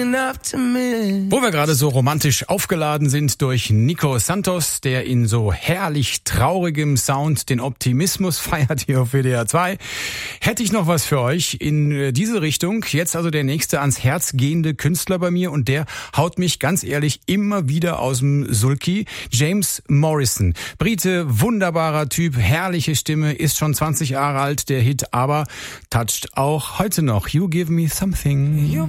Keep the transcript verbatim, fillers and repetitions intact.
Wo wir gerade so romantisch aufgeladen sind durch Nico Santos, der in so herrlich traurigem Sound den Optimismus feiert hier auf W D R zwei, hätte ich noch was für euch in diese Richtung. Jetzt also der nächste ans Herz gehende Künstler bei mir und der haut mich ganz ehrlich immer wieder aus dem Sulki. James Morrison, Brite, wunderbarer Typ, herrliche Stimme, ist schon zwanzig Jahre alt, der Hit, aber toucht auch heute noch. You give me something.